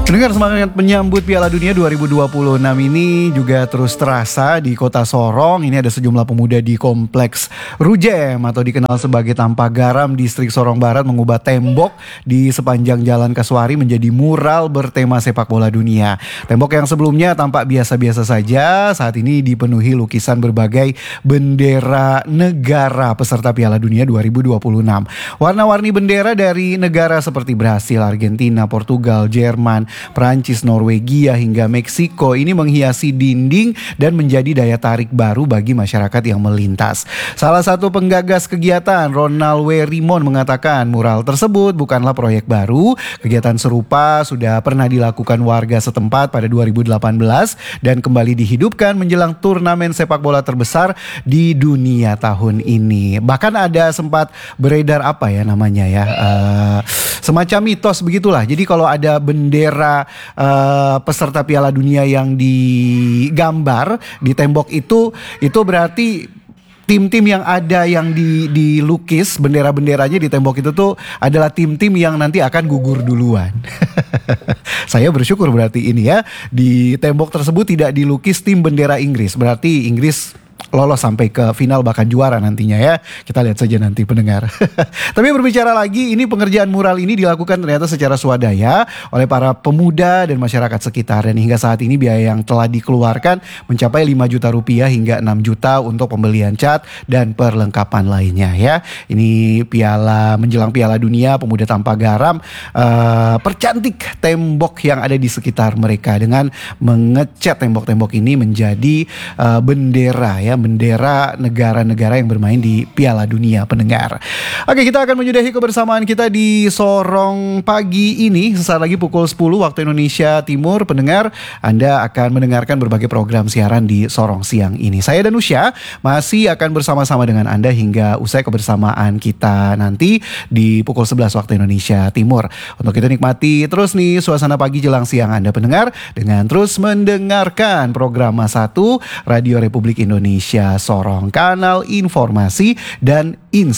Pendengar, semangat menyambut Piala Dunia 2026 ini juga terus terasa di kota Sorong. Ini ada sejumlah pemuda di Kompleks Rujem atau dikenal sebagai Tanpa Garam, distrik Sorong Barat, mengubah tembok di sepanjang Jalan Kasuari menjadi mural bertema sepak bola dunia. Tembok yang sebelumnya tampak biasa-biasa saja, saat ini dipenuhi lukisan berbagai bendera negara peserta Piala Dunia 2026. Warna-warni bendera dari negara seperti Brasil, Argentina, Portugal, Jerman, Perancis, Norwegia hingga Meksiko ini menghiasi dinding dan menjadi daya tarik baru bagi masyarakat yang melintas. Salah satu penggagas kegiatan, Ronald W. Rimon, mengatakan mural tersebut bukanlah proyek baru. Kegiatan serupa sudah pernah dilakukan warga setempat pada 2018 dan kembali dihidupkan menjelang turnamen sepak bola terbesar di dunia tahun ini. Bahkan ada sempat beredar semacam mitos begitulah. Jadi kalau ada bendera peserta Piala Dunia yang digambar di tembok itu berarti tim-tim yang ada yang dilukis bendera-benderanya di tembok itu tuh adalah tim-tim yang nanti akan gugur duluan. Saya bersyukur berarti ini ya, di tembok tersebut tidak dilukis tim bendera Inggris. Berarti Inggris lolos sampai ke final bahkan juara nantinya ya. Kita lihat saja nanti, pendengar. Tapi berbicara lagi, ini pengerjaan mural ini dilakukan ternyata secara swadaya oleh para pemuda dan masyarakat sekitar. Dan hingga saat ini biaya yang telah dikeluarkan mencapai 5 juta rupiah hingga 6 juta untuk pembelian cat dan perlengkapan lainnya ya. Ini menjelang Piala Dunia, pemuda Tanpa Garam percantik tembok yang ada di sekitar mereka dengan mengecat tembok-tembok ini menjadi bendera ya, bendera negara-negara yang bermain di Piala Dunia, pendengar. Oke, kita akan menyudahi kebersamaan kita di Sorong pagi ini. Sesaat lagi pukul 10 waktu Indonesia Timur, pendengar, Anda akan mendengarkan berbagai program siaran di Sorong siang ini. Saya Danusya masih akan bersama-sama dengan Anda hingga usai kebersamaan kita nanti di pukul 11 waktu Indonesia Timur. Untuk itu nikmati terus nih suasana pagi jelang siang Anda, pendengar, dengan terus mendengarkan program Mas 1 Radio Republik Indonesia Sorong, kanal informasi dan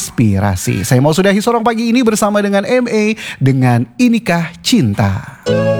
inspirasi. Saya mau sudahi Sorong pagi ini bersama dengan MA dengan Inikah Cinta.